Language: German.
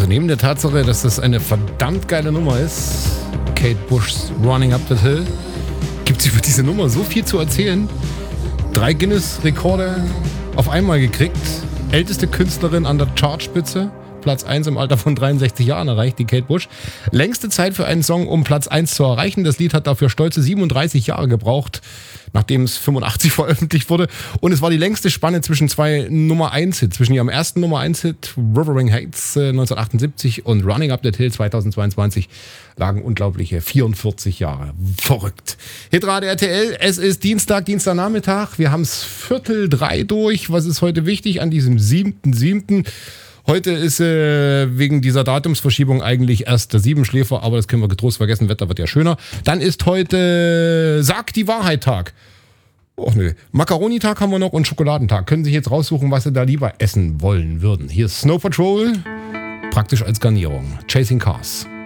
Neben der Tatsache, dass das eine verdammt geile Nummer ist, Kate Bush's Running Up That Hill, gibt es über diese Nummer so viel zu erzählen. 3 Guinness-Rekorde auf einmal gekriegt. Älteste Künstlerin an der Chartspitze. Platz 1 im Alter von 63 Jahren erreicht die Kate Bush. Längste Zeit für einen Song, um Platz 1 zu erreichen. Das Lied hat dafür stolze 37 Jahre gebraucht, nachdem es 85 veröffentlicht wurde. Und es war die längste Spanne zwischen 2 Nummer-1-Hits. Zwischen ihrem ersten Nummer-1-Hit Wuthering Heights 1978 und Running Up That Hill 2022 lagen unglaubliche 44 Jahre. Verrückt. Hitrate RTL, es ist Dienstagnachmittag. Wir haben es 2:45 durch. Was ist heute wichtig an diesem 7.7.? Heute ist wegen dieser Datumsverschiebung eigentlich erst der Siebenschläfer, aber das können wir getrost vergessen, Wetter wird ja schöner. Dann ist heute Sag die Wahrheit-Tag. Och nö. Macaroni-Tag haben wir noch und Schokoladentag. Können sich jetzt raussuchen, was sie da lieber essen wollen würden. Hier ist Snow Patrol, praktisch als Garnierung. Chasing Cars.